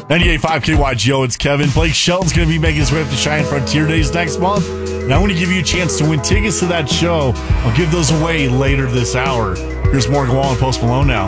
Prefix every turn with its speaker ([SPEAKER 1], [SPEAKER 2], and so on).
[SPEAKER 1] 98.5 KYGO, it's Kevin. Blake Shelton's going to be making his way up to Cheyenne Frontier Days next month. And I want to give you a chance to win tickets to that show. I'll give those away later this hour. Here's more Go On Post Malone now.